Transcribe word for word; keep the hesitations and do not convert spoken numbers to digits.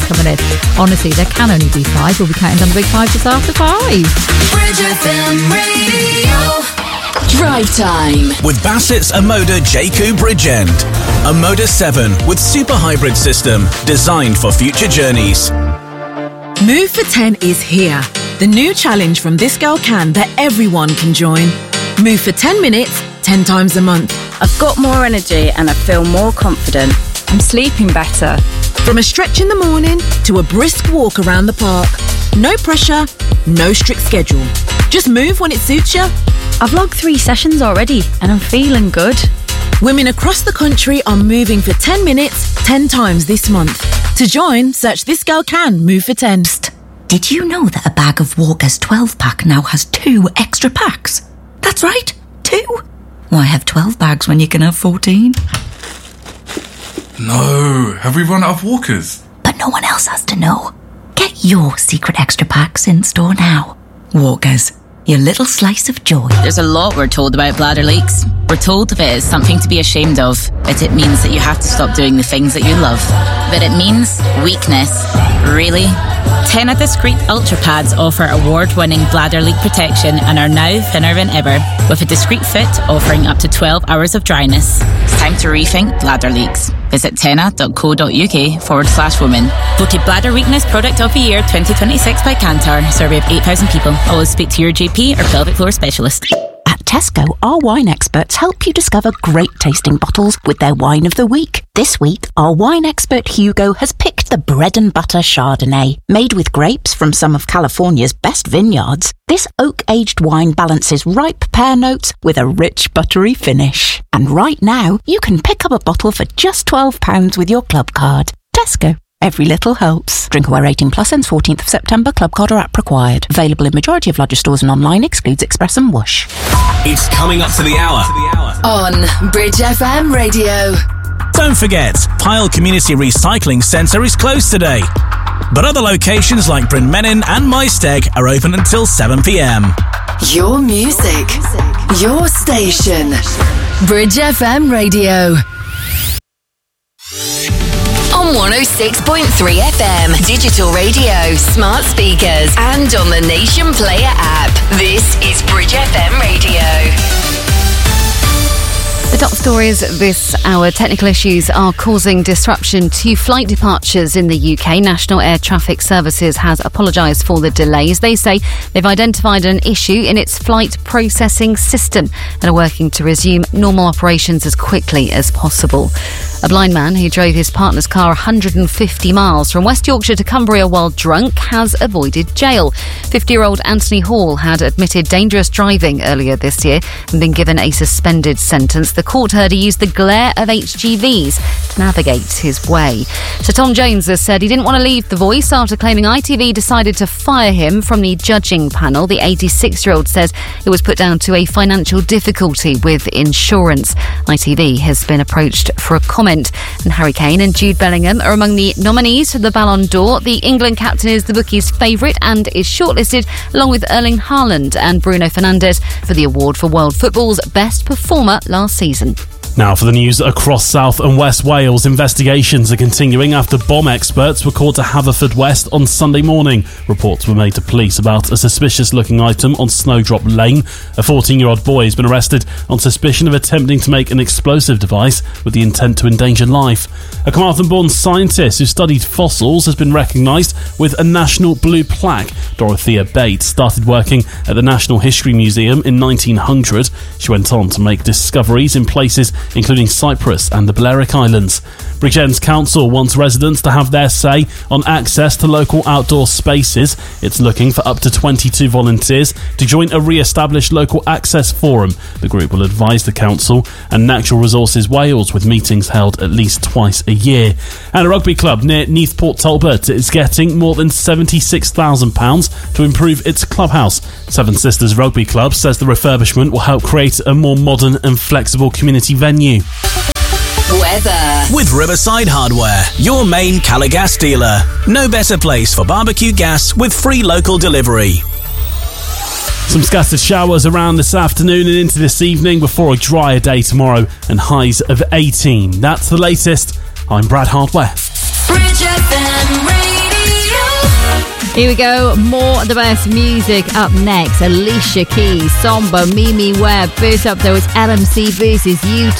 coming in. Honestly, there can only be five. We'll be counting down the big five just after five. Bridge F M Radio. Drive time with Bassett's Amoda J Q Bridgend. Amoda seven with super hybrid system designed for future journeys. Move for ten is here. The new challenge from This Girl Can that everyone can join. Move for ten minutes, ten times a month. I've got more energy and I feel more confident. I'm sleeping better. From a stretch in the morning to a brisk walk around the park. No pressure, no strict schedule. Just move when it suits you. I've logged three sessions already and I'm feeling good. Women across the country are moving for ten minutes, ten times this month. To join, search This Girl Can Move for ten. Psst. Did you know that a bag of Walker's twelve pack now has two extra packs? That's right, two. Why have twelve bags when you can have fourteen? No, have we run out of Walkers? But no one else has to know. Get your secret extra packs in store now. Walkers, your little slice of joy. There's a lot we're told about bladder leaks. We're told that it is something to be ashamed of, that it means that you have to stop doing the things that you love. But it means weakness. Really? Tena Discreet Ultra Pads offer award-winning bladder leak protection and are now thinner than ever, with a discreet fit offering up to twelve hours of dryness. It's time to rethink bladder leaks. Visit tena.co.uk forward slash women. Voted Bladder Weakness Product of the Year twenty twenty-six by Kantar. Survey of eight thousand people. Always speak to your G P or pelvic floor specialist. At Tesco, our wine experts help you discover great tasting bottles with their wine of the week. This week, our wine expert Hugo has picked the Bread and Butter Chardonnay. Made with grapes from some of California's best vineyards, this oak-aged wine balances ripe pear notes with a rich, buttery finish. And right now, you can pick up a bottle for just twelve pounds with your club card. Tesco. Every little helps. Drinkaware eighteen plus ends fourteenth of September. Club card or app required. Available in majority of larger stores and online. Excludes Express and Whoosh. It's coming up to the hour. on Bridge F M Radio. Don't forget, Pyle Community Recycling Centre is closed today. But other locations like Bryn Menin and Maesteg are open until seven p.m. Your music, your station. Bridge F M Radio. On one oh six point three F M, digital radio, smart speakers, and on the Nation Player app. This is Bridge F M Radio. The top stories this hour. Technical issues are causing disruption to flight departures in the U K. National Air Traffic Services has apologised for the delays. They say they've identified an issue in its flight processing system and are working to resume normal operations as quickly as possible. A blind man who drove his partner's car one hundred fifty miles from West Yorkshire to Cumbria while drunk has avoided jail. fifty-year-old Anthony Hall had admitted dangerous driving earlier this year and been given a suspended sentence. The court heard he used the glare of H G Vs to navigate his way. Sir Tom Jones has said he didn't want to leave The Voice after claiming I T V decided to fire him from the judging panel. The eighty-six-year-old says it was put down to a financial difficulty with insurance. I T V has been approached for a comment. And Harry Kane and Jude Bellingham are among the nominees for the Ballon d'Or. The England captain is the bookies' favourite and is shortlisted along with Erling Haaland and Bruno Fernandes for the award for World Football's best performer last season. Now for the news across South and West Wales. Investigations are continuing after bomb experts were called to Haverfordwest on Sunday morning. Reports were made to police about a suspicious-looking item on Snowdrop Lane. A fourteen-year-old boy has been arrested on suspicion of attempting to make an explosive device with the intent to endanger life. A Carmarthen-born scientist who studied fossils has been recognised with a National Blue Plaque. Dorothea Bates started working at the National History Museum in nineteen hundred. She went on to make discoveries in places including Cyprus and the Balearic Islands. Bridgend Council wants residents to have their say on access to local outdoor spaces. It's looking for up to twenty-two volunteers to join a re-established local access forum. The group will advise the council and Natural Resources Wales, with meetings held at least twice a year. And a rugby club near Neathport Talbot is getting more than seventy-six thousand pounds to improve its clubhouse. Seven Sisters Rugby Club says the refurbishment will help create a more modern and flexible community venue. Weather. With Riverside Hardware, your main Calagas dealer. No better place for barbecue gas with free local delivery. Some scattered showers around this afternoon and into this evening before a drier day tomorrow and highs of eighteen. That's the latest. I'm Brad Hardware. Bridge F M Radio. Here we go. More of the best music up next. Alicia Keys, Somber, Mimi Webb. First up, though, it's L M C versus U two.